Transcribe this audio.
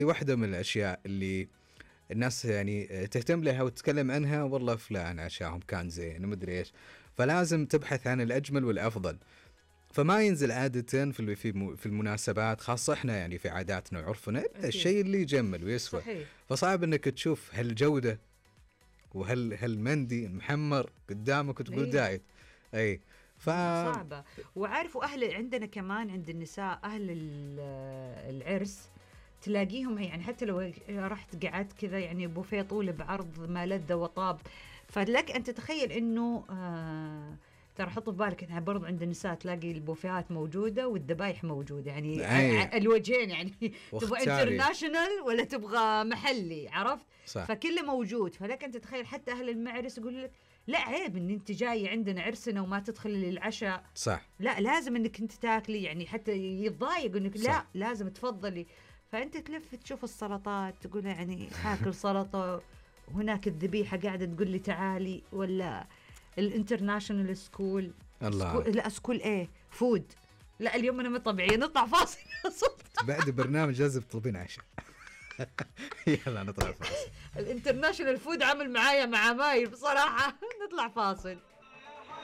واحدة من الأشياء اللي الناس يعني تهتم لها وتتكلم عنها، والله فلان عشاهم كان زين ومدري إيش، فلازم تبحث عن الأجمل والأفضل. فما ينزل عادة في المناسبات، خاصة إحنا يعني في عاداتنا وعرفنا الشيء اللي يجمل ويسوى. صحيح. فصعب إنك تشوف هالجودة وهالمندي محمر قدامك وتقول دايت. أي صعبة. وعارفوا أهل عندنا كمان عند النساء أهل العرس تلاقيهم يعني حتى لو رحت قعدت كذا يعني بوفيه طول بعرض ما لذ وطاب، فلك أن تتخيل إنه ترى حط في بالك إنها برضو عند النساء تلاقي البوفيهات موجودة والذبايح موجودة يعني الوجهين يعني تبغى انترناشنال ولا تبغى محلي، عرفت؟ صح. فكله موجود. فلك أن تتخيل حتى أهل المعرس يقول لك لا عيب ان انت جاي عندنا عرسنا وما تدخلي للعشاء. صح. لا لازم انك انت تاكلي، يعني حتى يتضايق انك لا لازم تفضلي. فانت تلف تشوف السلطات تقول يعني اكل سلطه، وهناك الذبيحه قاعده تقول لي تعالي، ولا الانترناشونال سكول الله لا سكول ايه فود. لا اليوم انا ما طبيعيه، نطلع فاصل بعد برنامج لازم تطلبين عشاء. يلا نطلع فاصل. الانترناشونال فود عامل معايا مع ماي بصراحه. نطلع فاصل.